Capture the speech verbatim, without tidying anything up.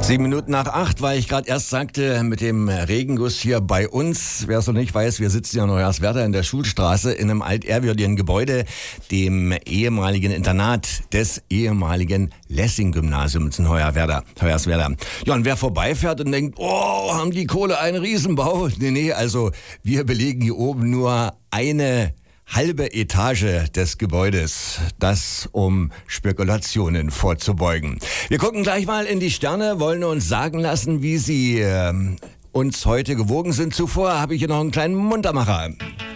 Sieben Minuten nach acht, weil ich gerade erst sagte, mit dem Regenguss hier bei uns. Wer es noch nicht weiß, wir sitzen ja in Hoyerswerda in der Schulstraße in einem altehrwürdigen Gebäude, dem ehemaligen Internat des ehemaligen Lessing-Gymnasiums in Hoyerswerda. Hoyerswerda. Ja, und wer vorbeifährt und denkt, oh, haben die Kohle einen Riesenbau? Nee, nee, also wir belegen hier oben nur eine halbe Etage des Gebäudes, das um Spekulationen vorzubeugen. Wir gucken gleich mal in die Sterne, wollen uns sagen lassen, wie sie äh, uns heute gewogen sind. Zuvor habe ich hier noch einen kleinen Muntermacher.